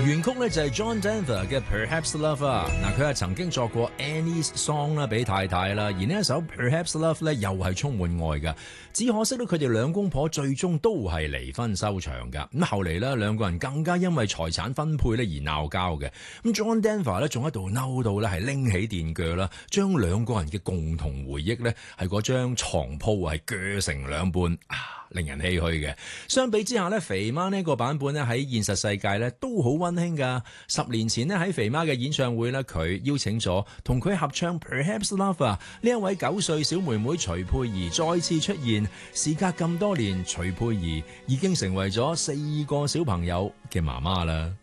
原曲咧就係 John Denver 嘅 Perhaps Love 啊，嗱佢係曾經作過 Annie's Song 啦俾太太啦，而呢一首 Perhaps Love 咧又係充滿愛噶，只可惜咧佢哋兩公婆最終都係離婚收場噶，咁後嚟咧兩個人更加因為財產分配咧而鬧交嘅，咁 John Denver 咧仲喺度嬲到咧係拎起電鋸啦，將兩個人嘅共同回憶咧係嗰張床鋪係鋸成兩半令人唏噓嘅。相比之下咧，肥媽呢個版本咧喺現實世界咧都好溫馨噶。10年前咧喺肥媽嘅演唱會咧，佢邀請咗同佢合唱 Perhaps Love 呢一位9歲小妹妹徐佩儀再次出現。事隔咁多年，徐佩儀已經成為咗4個小朋友嘅媽媽啦。